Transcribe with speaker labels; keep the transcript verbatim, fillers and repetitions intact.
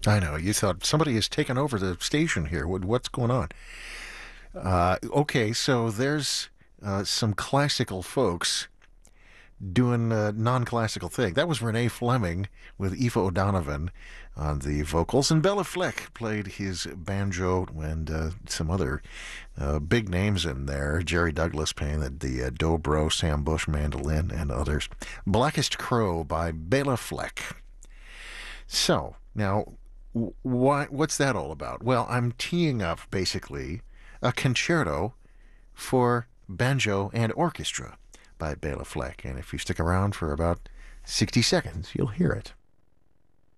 Speaker 1: I know. You thought somebody has taken over the station here. What, what's going on? Uh, okay, so there's uh, some classical folks doing a non-classical thing. That was Renee Fleming with Aoife O'Donovan on the vocals, and Bela Fleck played his banjo and uh, some other uh, big names in there. Jerry Douglas playing the, the uh, dobro, Sam Bush mandolin, and others. Blackest Crow by Bela Fleck. So now, why? What's that all about? Well, I'm teeing up basically a concerto for banjo and orchestra by Bela Fleck. And if you stick around for about sixty seconds, you'll hear it.